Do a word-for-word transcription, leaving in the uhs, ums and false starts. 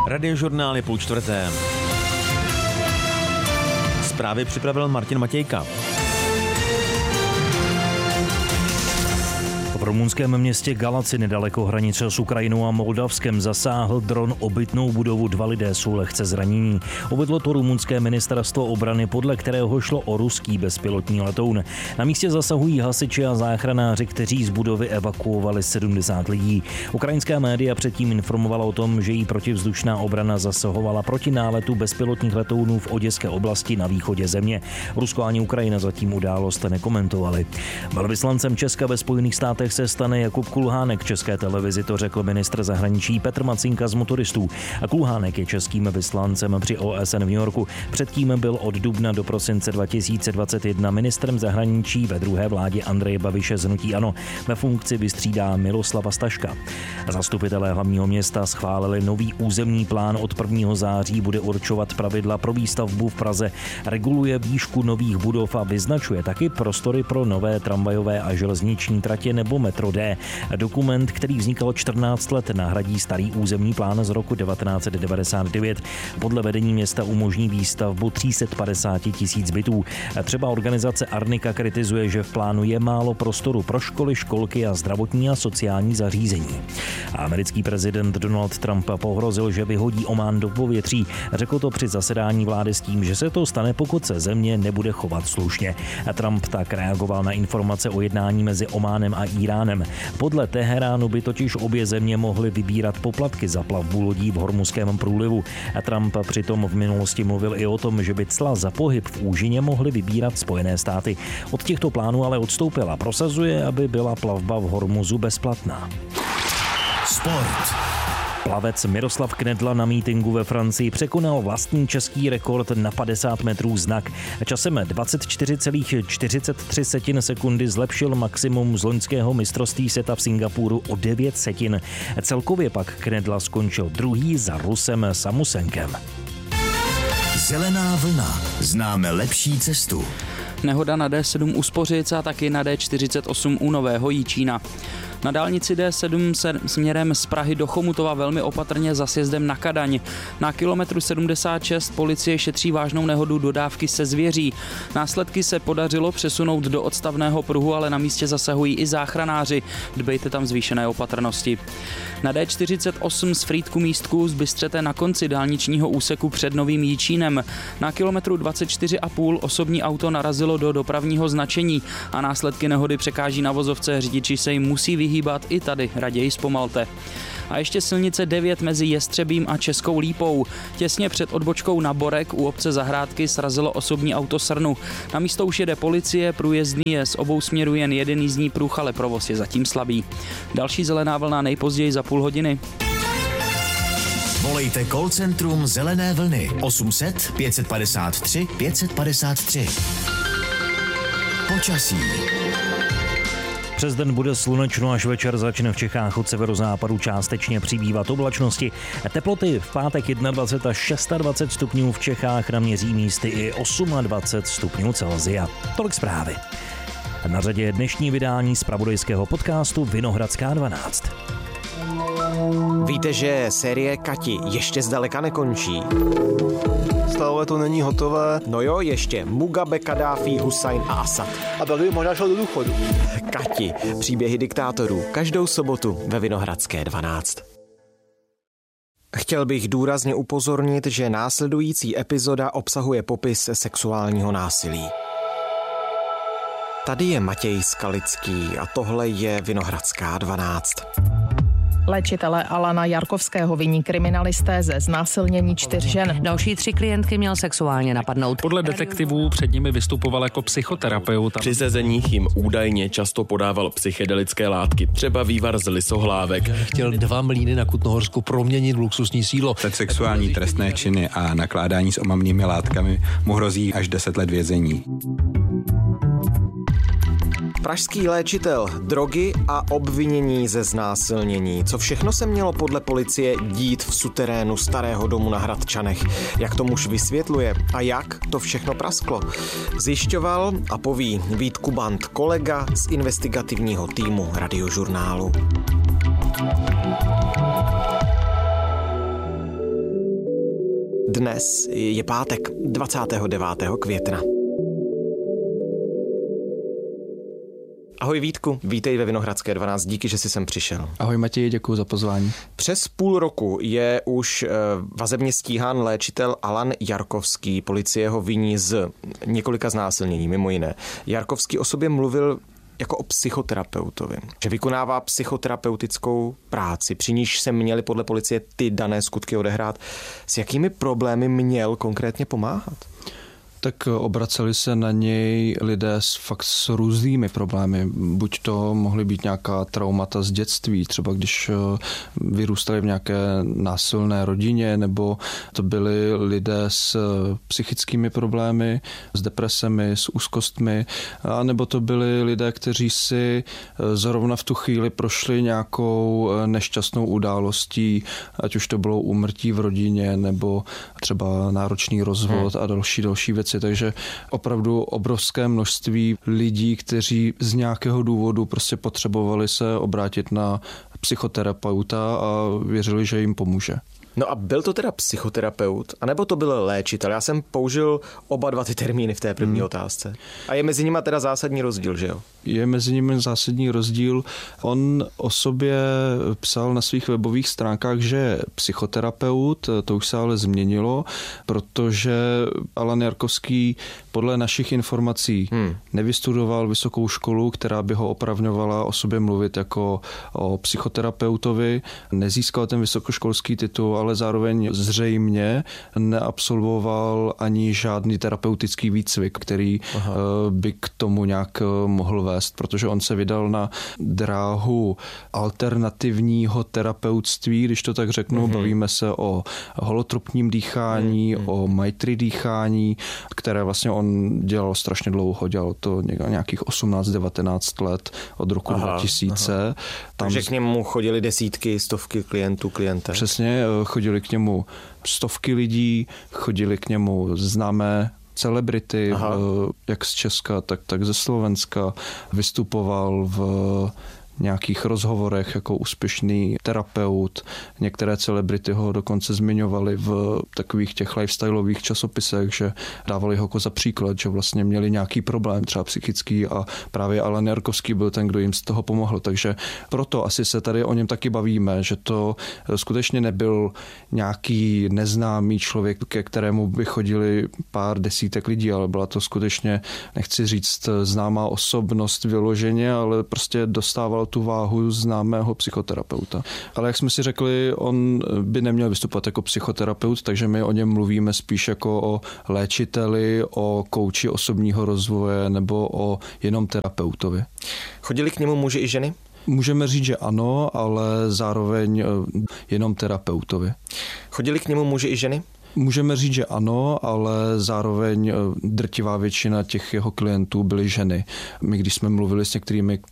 Radiožurnál je půl čtvrté. Zprávy připravil Martin Matějka. V rumunském městě Galaci nedaleko hranice s Ukrajinou a Moldavskem zasáhl dron obytnou budovu. Dva lidé jsou lehce zranění. Uvedlo to rumunské ministerstvo obrany, podle kterého šlo o ruský bezpilotní letoun. Na místě zasahují hasiči a záchranáři, kteří z budovy evakuovali sedmdesát lidí. Ukrajinská média předtím informovala o tom, že jí protivzdušná obrana zasahovala proti náletu bezpilotních letounů v Oděské oblasti na východě země. Rusko ani Ukrajina zatím událost nekomentovali. Velvyslancem Česka ve Spojených státech se stane Jakub Kulhánek. České televizi to řekl ministr zahraničí Petr Macinka z Motoristů. A Kulhánek je českým vyslancem při O S N v New Yorku. Předtím byl od dubna do prosince dva tisíce dvacet jedna ministrem zahraničí ve druhé vládě Andreje Babiše z hnutí ANO. Ve funkci vystřídá Miloslava Staška. Zastupitelé hlavního města schválili nový územní plán. Od prvního září bude určovat pravidla pro výstavbu v Praze. Reguluje výšku nových budov a vyznačuje taky prostory pro nové tramvajové a železniční tratě nebo metro D. Dokument, který vznikal čtrnáct let, nahradí starý územní plán z roku devatenáct set devadesát devět. Podle vedení města umožní výstavbu tři sta padesát tisíc bytů. Třeba organizace Arnika kritizuje, že v plánu je málo prostoru pro školy, školky a zdravotní a sociální zařízení. Americký prezident Donald Trump pohrozil, že vyhodí Omán do povětří. Řekl to při zasedání vlády s tím, že se to stane, pokud se země nebude chovat slušně. Trump tak reagoval na informace o jednání mezi Ománem a Iránem. Podle Teheránu by totiž obě země mohly vybírat poplatky za plavbu lodí v Hormuzském průlivu. Trump přitom v minulosti mluvil i o tom, že by cla za pohyb v úžině mohly vybírat Spojené státy. Od těchto plánů ale odstoupil a prosazuje, aby byla plavba v Hormuzu bezplatná. Sport. Plavec Miroslav Knedla na mítinku ve Francii překonal vlastní český rekord na padesát metrů znak. Časem dvacet čtyři celá čtyřicet tři sekundy zlepšil maximum z loňského mistrovství světa v Singapuru o devět setin. Celkově pak Knedla skončil druhý za Rusem Samusenkem. Zelená vlna. Známe lepší cestu. Nehoda na D sedm u Spořic a taky na D čtyřicet osm u Nového Jičína. Na dálnici D sedm se směrem z Prahy do Chomutova velmi opatrně za sjezdem na Kadaň. Na kilometru sedmdesát šest policie šetří vážnou nehodu dodávky se zvěří. Následky se podařilo přesunout do odstavného pruhu, ale na místě zasahují i záchranáři. Dbejte tam zvýšené opatrnosti. Na D čtyřicet osm z Frýdku Místku zbystřete na konci dálničního úseku před Novým Jičínem. Na kilometru dvacet čtyři a půl osobní auto narazilo do dopravního značení a následky nehody překáží na vozovce. Řidiči se jim musí vyhýbat, i tady raději zpomalte. A ještě silnice devět mezi Jestřebím a Českou Lípou. Těsně před odbočkou na Borek u obce Zahrádky srazilo osobní auto Srnu. Na místo už jede policie, průjezdný je z obou směrů jen jeden jízdní pruh, ale provoz je zatím slabý. Další zelená vlna nejpozději za půl hodiny. Volejte call centrum Zelené vlny osm set pět padesát tři pět padesát tři. Počasí. Přes den bude slunečno, až večer začne v Čechách od severozápadu částečně přibývat oblačnosti. Teploty v pátek dvacet jedna až dvacet šest stupňů, v Čechách naměří místy i dvacet osm stupňů Celsia. Tolik zprávy. Na řadě je dnešní vydání zpravodajského podcastu Vinohradská dvanáct. Víte, že série Kati ještě zdaleka nekončí? Stále to není hotové. No jo, ještě Mugabe, Kadáfi, Husajn a Asad. A pak by možná šel do důchodu. Kati, příběhy diktátorů, každou sobotu ve Vinohradské dvanáct. Chtěl bych důrazně upozornit, že následující epizoda obsahuje popis sexuálního násilí. Tady je Matěj Skalický a tohle je Vinohradská dvanáct. Léčitele Alana Jarkovského viní kriminalisté ze znásilnění čtyř žen. Další tři klientky měl sexuálně napadnout. Podle detektivů před nimi vystupoval jako psychoterapeut. Při sezeních jim údajně často podával psychedelické látky, třeba vývar z lisohlávek. Chtěl dva mlýny na Kutnohorsku proměnit v luxusní sídlo. Za sexuální trestné činy a nakládání s omamnými látkami mu hrozí až deset let vězení. Pražský léčitel, drogy a obvinění ze znásilnění. Co všechno se mělo podle policie dít v suterénu starého domu na Hradčanech? Jak to muž vysvětluje a jak to všechno prasklo? Zjišťoval a poví Vít Kubant, kolega z investigativního týmu Radiožurnálu. Dnes je pátek dvacátého devátého května. Ahoj Vítku, vítej ve Vinohradské dvanáct, díky, že jsi sem přišel. Ahoj Matěj, děkuji za pozvání. Přes půl roku je už vazebně stíhán léčitel Alan Jarkovský. Policie ho viní z několika znásilnění, mimo jiné. Jarkovský o sobě mluvil jako o psychoterapeutovi, že vykonává psychoterapeutickou práci, při níž se měly podle policie ty dané skutky odehrát. S jakými problémy měl konkrétně pomáhat? Tak obraceli se na něj lidé s fakt s různými problémy. Buď to mohly být nějaká traumata z dětství, třeba když vyrůstali v nějaké násilné rodině, nebo to byli lidé s psychickými problémy, s depresemi, s úzkostmi, a nebo to byli lidé, kteří si zrovna v tu chvíli prošli nějakou nešťastnou událostí, ať už to bylo úmrtí v rodině, nebo třeba náročný rozvod hmm. a další, další věci. Takže opravdu obrovské množství lidí, kteří z nějakého důvodu prostě potřebovali se obrátit na psychoterapeuta a věřili, že jim pomůže. No a byl to teda psychoterapeut, anebo to byl léčitel? Já jsem použil oba dva ty termíny v té první hmm. otázce. A je mezi nimi teda zásadní rozdíl, že jo? Je mezi nimi zásadní rozdíl. On o sobě psal na svých webových stránkách, že je psychoterapeut, to už se ale změnilo, protože Alan Jarkovský podle našich informací hmm. nevystudoval vysokou školu, která by ho opravňovala o sobě mluvit jako o psychoterapeutovi, nezískal ten vysokoškolský titul, ale zároveň zřejmě neabsolvoval ani žádný terapeutický výcvik, který Aha. by k tomu nějak mohl vést, protože on se vydal na dráhu alternativního terapeutství, když to tak řeknu, mm-hmm. bavíme se o holotropním dýchání, mm-hmm. o maitri dýchání, které vlastně on dělal strašně dlouho, dělal to nějakých osmnáct devatenáct let od roku aha, dva tisíce. Aha. Tam Takže k němu chodili desítky, stovky klientů, klientek. Přesně, chodili k němu stovky lidí, chodili k němu známé celebrity, Aha. jak z Česka, tak, tak ze Slovenska. Vystupoval v nějakých rozhovorech jako úspěšný terapeut. Některé celebrity ho dokonce zmiňovali v takových těch lifestyleových časopisech, že dávali ho jako za příklad, že vlastně měli nějaký problém, třeba psychický, a právě Alan Jarkovský byl ten, kdo jim z toho pomohl. Takže proto asi se tady o něm taky bavíme, že to skutečně nebyl nějaký neznámý člověk, ke kterému by chodili pár desítek lidí, ale byla to skutečně, nechci říct známá osobnost vyloženě, ale prostě dostával tu váhu známého psychoterapeuta. Ale jak jsme si řekli, on by neměl vystupovat jako psychoterapeut, takže my o něm mluvíme spíš jako o léčiteli, o kouči osobního rozvoje nebo o jenom terapeutovi. Chodili k němu muži i ženy? Můžeme říct, že ano, ale zároveň jenom terapeutovi. Chodili k němu muži i ženy? Můžeme říct, že ano, ale zároveň drtivá většina těch jeho klientů byly ženy. My, když jsme mluvili s některými